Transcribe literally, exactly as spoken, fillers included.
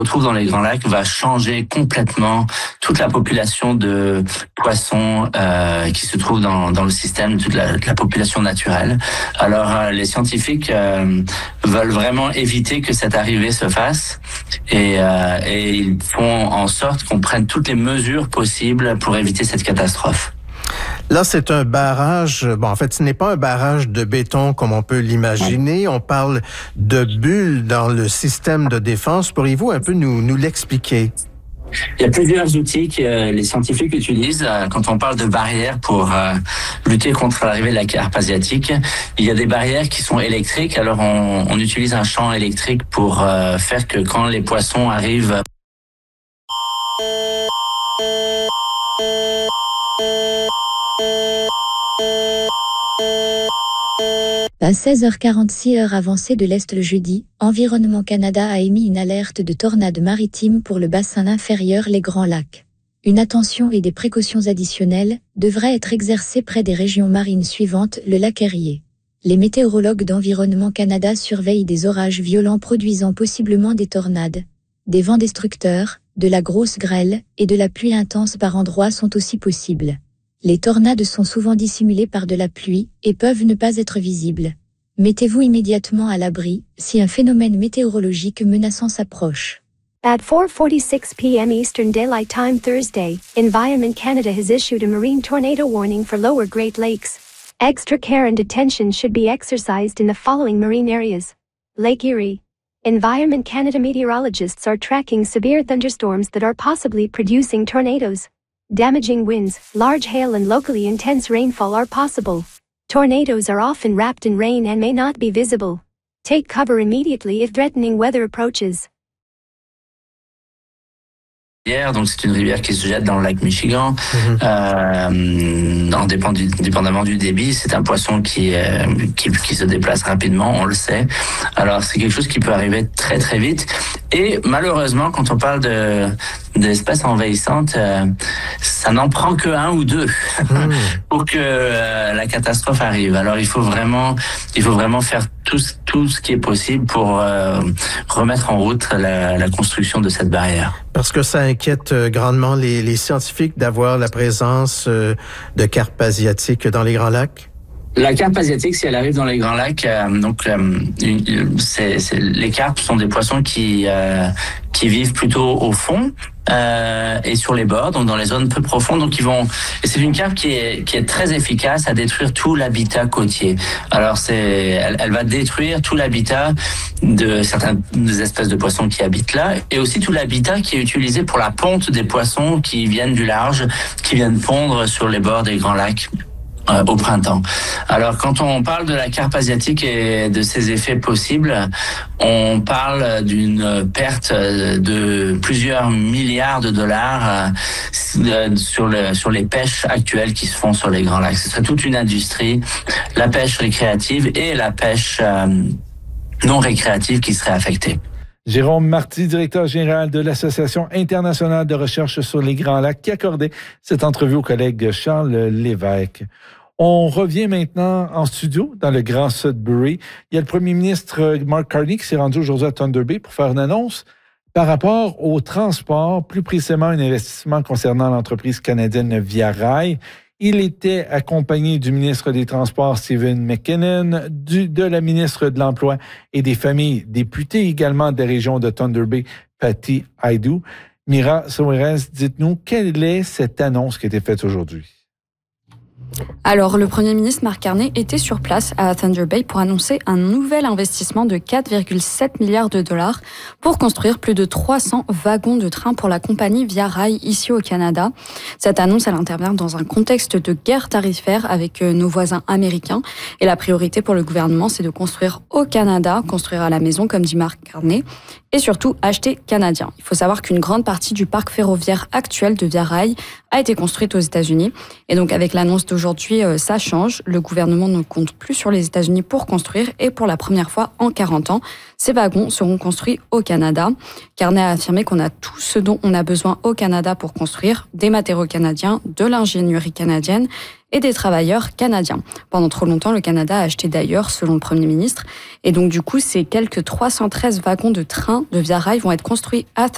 retrouve dans les Grands Lacs va changer complètement toute la population de poissons euh, qui se trouve dans, dans le système, toute la, la population naturelle. Alors euh, les scientifiques euh, veulent vraiment éviter que cette arrivée se fasse et, euh, et ils font en sorte qu'on prenne toutes les mesures possibles pour éviter cette catastrophe. Là, c'est un barrage, bon, en fait, ce n'est pas un barrage de béton comme on peut l'imaginer. On parle de bulles dans le système de défense. Pourriez-vous un peu nous, nous l'expliquer? Il y a plusieurs outils que euh, les scientifiques utilisent euh, quand on parle de barrières pour euh, lutter contre l'arrivée de la carpe asiatique. Il y a des barrières qui sont électriques. Alors, on, on utilise un champ électrique pour euh, faire que quand les poissons arrivent... À seize heures quarante-six heure avancée de l'Est le jeudi, Environnement Canada a émis une alerte de tornade maritime pour le bassin inférieur les Grands Lacs. Une attention et des précautions additionnelles devraient être exercées près des régions marines suivantes, le lac Erie. Les météorologues d'Environnement Canada surveillent des orages violents produisant possiblement des tornades. Des vents destructeurs, de la grosse grêle et de la pluie intense par endroits sont aussi possibles. Les tornades sont souvent dissimulées par de la pluie et peuvent ne pas être visibles. Mettez-vous immédiatement à l'abri si un phénomène météorologique menaçant s'approche. At four forty-six p.m. Eastern Daylight Time Thursday, Environment Canada has issued a marine tornado warning for lower Great Lakes. Extra care and attention should be exercised in the following marine areas. Lake Erie. Environment Canada meteorologists are tracking severe thunderstorms that are possibly producing tornadoes. Damaging winds, large hail and locally intense rainfall are possible. Tornadoes are often wrapped in rain and may not be visible. Take cover immediately if threatening weather approaches. Donc c'est une rivière qui se jette dans le lac Michigan. Mmh. Euh, en dépend du, dépendamment du débit, c'est un poisson qui, euh, qui qui se déplace rapidement, on le sait. Alors c'est quelque chose qui peut arriver très très vite. Et malheureusement, quand on parle de d'espèces envahissantes, euh, ça n'en prend que un ou deux mmh. pour que euh, la catastrophe arrive. Alors il faut vraiment, il faut vraiment faire tout tout ce qui est possible pour euh, remettre en route la, la construction de cette barrière. Parce que ça inquiète grandement les, les scientifiques d'avoir la présence euh, de carpes asiatiques dans les Grands Lacs? La carpe asiatique, si elle arrive dans les Grands Lacs, euh, donc euh, c'est, c'est, les carpes sont des poissons qui euh, qui vivent plutôt au fond euh, et sur les bords, donc dans les zones peu profondes. Donc ils vont. Et c'est une carpe qui est qui est très efficace à détruire tout l'habitat côtier. Alors c'est, elle, elle va détruire tout l'habitat de certaines des espèces de poissons qui habitent là, et aussi tout l'habitat qui est utilisé pour la ponte des poissons qui viennent du large, qui viennent pondre sur les bords des Grands Lacs. Euh, au printemps. Alors, quand on parle de la carpe asiatique et de ses effets possibles, on parle d'une perte de plusieurs milliards de dollars euh, sur, le, sur les pêches actuelles qui se font sur les Grands Lacs. Ce serait toute une industrie, la pêche récréative et la pêche euh, non récréative qui serait affectée. Jérôme Marty, directeur général de l'Association internationale de recherche sur les Grands Lacs, qui accordait cette entrevue au collègue Charles Lévesque. On revient maintenant en studio dans le Grand Sudbury. Il y a le premier ministre Mark Carney qui s'est rendu aujourd'hui à Thunder Bay pour faire une annonce par rapport au transport, plus précisément un investissement concernant l'entreprise canadienne Via Rail. Il était accompagné du ministre des Transports, Stephen McKinnon, du, de la ministre de l'Emploi et des Familles, députée également des régions de Thunder Bay, Patty Hajdu. Mira Soares, dites-nous, quelle est cette annonce qui a été faite aujourd'hui? Alors, le Premier ministre Mark Carney était sur place à Thunder Bay pour annoncer un nouvel investissement de quatre virgule sept milliards de dollars pour construire plus de trois cents wagons de train pour la compagnie Via Rail ici au Canada. Cette annonce, elle intervient dans un contexte de guerre tarifaire avec nos voisins américains. Et la priorité pour le gouvernement, c'est de construire au Canada, construire à la maison, comme dit Mark Carney, et surtout acheter canadien. Il faut savoir qu'une grande partie du parc ferroviaire actuel de Via Rail a été construite aux États-Unis. Et donc, avec l'annonce d'aujourd'hui, euh, ça change. Le gouvernement ne compte plus sur les États-Unis pour construire. Et pour la première fois en quarante ans, ces wagons seront construits au Canada. Carney a affirmé qu'on a tout ce dont on a besoin au Canada pour construire, des matériaux canadiens, de l'ingénierie canadienne et des travailleurs canadiens. Pendant trop longtemps, le Canada a acheté d'ailleurs, selon le Premier ministre. Et donc, du coup, ces quelques trois cent treize wagons de train de Via Rail vont être construits à